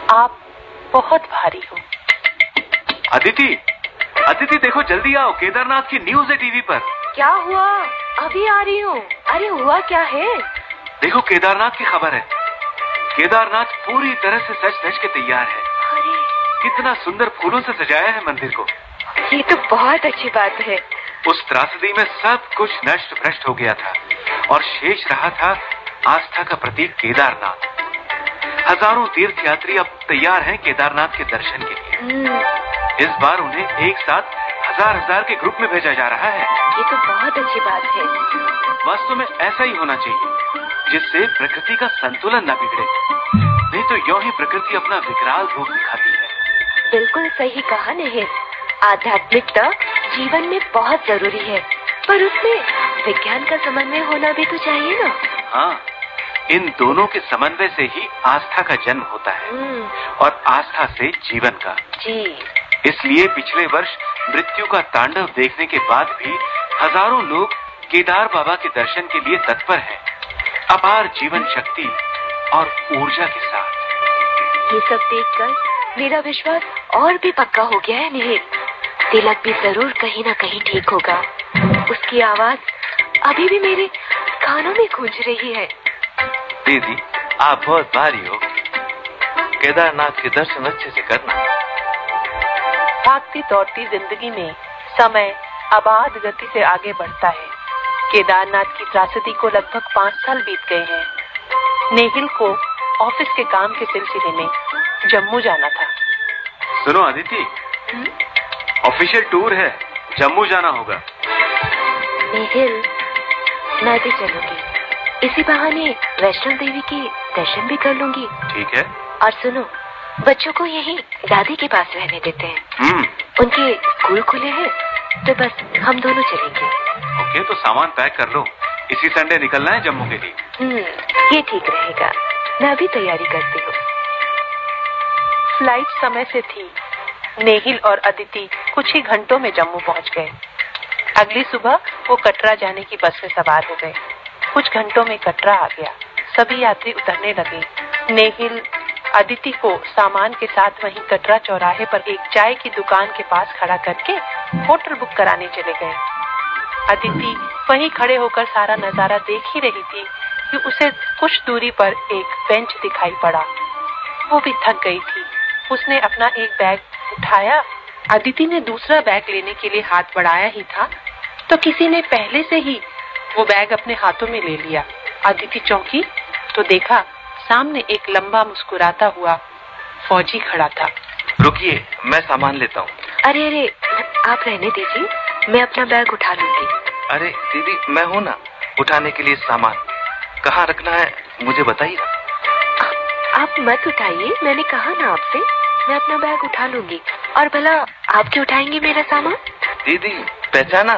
आप बहुत भारी हो। अदिति, अदिति देखो जल्दी आओ, केदारनाथ की न्यूज है टीवी पर। क्या हुआ? अभी आ रही हूँ। अरे हुआ क्या है? देखो केदारनाथ की खबर है। केदारनाथ पूरी तरह से सज धज के तैयार है। अरे कितना सुंदर फूलों से सजाया है मंदिर को। ये तो बहुत अच्छी बात है। उस त्रासदी में सब कुछ नष्ट भ्रष्ट हो गया था और शेष रहा था आस्था का प्रतीक केदारनाथ। हजारों तीर्थयात्री अब तैयार हैं केदारनाथ के दर्शन के लिए। इस बार उन्हें एक साथ हजार के ग्रुप में भेजा जा रहा है। ये तो बहुत अच्छी बात है। वास्तव में ऐसा ही होना चाहिए, जिससे प्रकृति का संतुलन न बिगड़े। नहीं तो यूं ही प्रकृति अपना विकराल रूप दिखाती है। बिल्कुल सही कहा निहित। आध्यात्मिकता जीवन में बहुत जरूरी है, पर उसमें विज्ञान का समन्वय होना भी तो चाहिए ना। हाँ, इन दोनों के समन्वय से ही आस्था का जन्म होता है और आस्था से जीवन का। जी। इसलिए पिछले वर्ष मृत्यु का तांडव देखने के बाद भी हजारों लोग केदार बाबा के दर्शन के लिए तत्पर हैं, अपार जीवन शक्ति और ऊर्जा के साथ। ये सब देखकर मेरा विश्वास और भी पक्का हो गया है निहित। तिलक भी जरूर कहीं ना कहीं ठीक होगा। उसकी आवाज अभी भी मेरे कानों में गूंज रही है। दीदी, आप बहुत भारी हो। केदारनाथ के दर्शन अच्छे से करना। भागती दौड़ती जिंदगी में समय अबाध गति से आगे बढ़ता है। केदारनाथ की त्रासदी को लगभग 5 साल बीत गए हैं। नेहिल को ऑफिस के काम के सिलसिले में जम्मू जाना था। सुनो अदिति, ऑफिशियल टूर है, जम्मू जाना होगा। नेहिल, मैं भी चलूंगी। इसी बहाने वैष्णो देवी के दर्शन भी कर लूंगी। ठीक है। और सुनो, बच्चों को यही दादी के पास रहने देते हैं। उनके स्कूल खुले हैं, तो बस हम दोनों चलेंगे। ओके, तो सामान पैक कर लो। इसी संडे निकलना है जम्मू के लिए। ये ठीक रहेगा। मैं अभी तैयारी करती हूँ। फ्लाइट समय से थी। नेहिल और अदिति कुछ ही घंटों में जम्मू पहुँच गए। अगली सुबह वो कटरा जाने की बस में सवार हो गए। कुछ घंटों में कटरा आ गया। सभी यात्री उतरने लगे। नेहिल अदिति को सामान के साथ वहीं कटरा चौराहे पर एक चाय की दुकान के पास खड़ा करके होटल बुक कराने चले गए। अदिति वहीं खड़े होकर सारा नजारा देख ही रही थी कि उसे कुछ दूरी पर एक बेंच दिखाई पड़ा। वो भी थक गई थी। उसने अपना एक बैग उठाया। अदिति ने दूसरा बैग लेने के लिए हाथ बढ़ाया ही था तो किसी ने पहले से ही वो बैग अपने हाथों में ले लिया। अदिति चौंकी तो देखा सामने एक लंबा मुस्कुराता हुआ फौजी खड़ा था। रुकिए, मैं सामान लेता हूँ। अरे अरे, आप रहने दीजिए, मैं अपना बैग उठा लूंगी। अरे दीदी, मैं हूँ ना उठाने के लिए। सामान कहाँ रखना है मुझे बताइए। आप मत उठाइए, मैंने कहा ना आपसे, मैं अपना बैग उठा लूंगी। और भला आप क्यों उठाएंगे मेरा सामान? दीदी, पहचाना?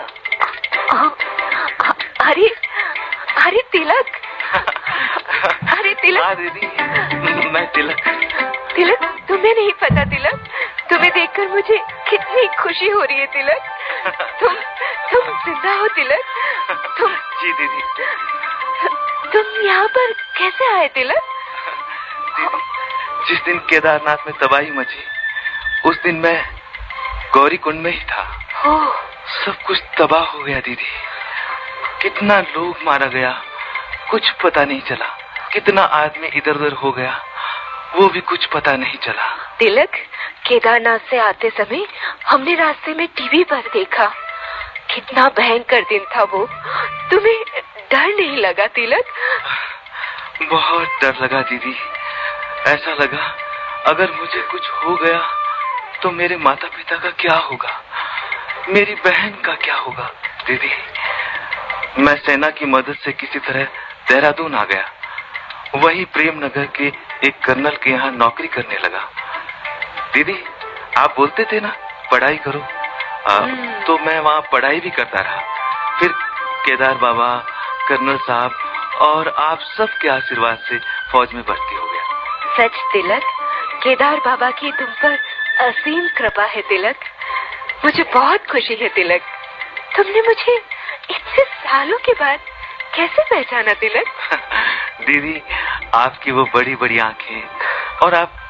अरे अरे तिलक। अरे तिलक। हाँ दीदी, मैं तिलक। तिलक, तुम्हें नहीं पता तिलक? तुम्हें देखकर मुझे कितनी खुशी हो रही है तिलक। तुम जिंदा हो तिलक। तुम जी दीदी। तुम यहाँ पर कैसे आए तिलक? दीदी, जिस दिन केदारनाथ में तबाही मची, उस दिन मैं गौरी कुंड में ही था। सब कुछ तबाह हो गया दीदी। कितना लोग मारा गया, कुछ पता नहीं चला। कितना आदमी इधर उधर हो गया, वो भी कुछ पता नहीं चला। तिलक, केदारनाथ से आते समय हमने रास्ते में टीवी पर देखा। कितना भयंकर दिन था वो। तुम्हें डर नहीं लगा तिलक? बहुत डर लगा दीदी। ऐसा लगा अगर मुझे कुछ हो गया तो मेरे माता पिता का क्या होगा, मेरी बहन का क्या होगा। दीदी, मैं सेना की मदद से किसी तरह देहरादून आ गया। वहीं प्रेम नगर के एक कर्नल के यहाँ नौकरी करने लगा। दीदी, आप बोलते थे ना पढ़ाई करो, तो मैं वहाँ पढ़ाई भी करता रहा। फिर केदार बाबा, कर्नल साहब और आप सब के आशीर्वाद से फौज में भर्ती हो गया। सच तिलक, केदार बाबा की तुम पर असीम कृपा है तिलक। मुझे बहुत खुशी है तिलक। तुमने मुझे इतने सालों के बाद कैसे पहचाना तिलक? दीदी, आपकी वो बड़ी बड़ी आंखें और आप